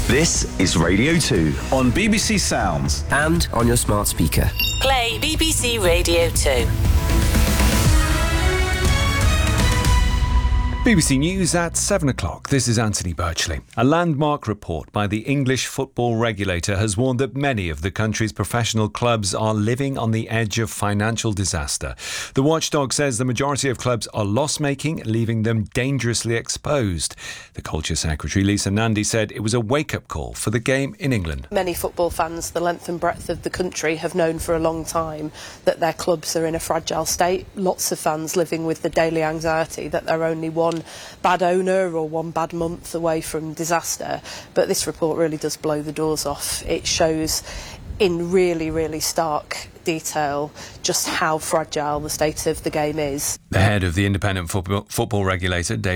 This is Radio 2 on BBC Sounds and on your smart speaker. Play BBC Radio 2. BBC News at 7 o'clock. This is Anthony Birchley. A landmark report by the English football regulator has warned that many of the country's professional clubs are living on the edge of financial disaster. The watchdog says the majority of clubs are loss-making, leaving them dangerously exposed. The Culture Secretary, Lisa Nandy, said it was a wake-up call for the game in England. Many football fans, the length and breadth of the country, have known for a long time that their clubs are in a fragile state. Lots of fans living with the daily anxiety that they're only one bad owner or one bad month away from disaster. But this report really does blow the doors off. It shows in really, really stark detail just how fragile the state of the game is. The head of the independent football regulator, David